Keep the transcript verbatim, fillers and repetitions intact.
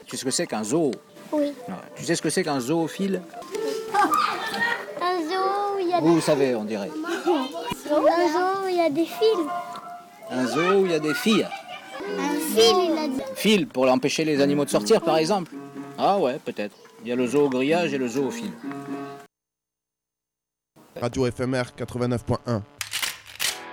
Tu sais ce que c'est qu'un zoo? Oui. Ouais. Tu sais ce que c'est qu'un zoophile? Un zoo où il y a Vous, des... vous savez, on dirait. Un zoo où il y a des fils. Un zoo où il y a des filles. Un fil, il a dit. Fil pour empêcher les animaux de sortir, par exemple. Ah ouais, peut-être. Il y a le zoo au grillage et le zoo au fil. Radio F M R quatre-vingt-neuf point un.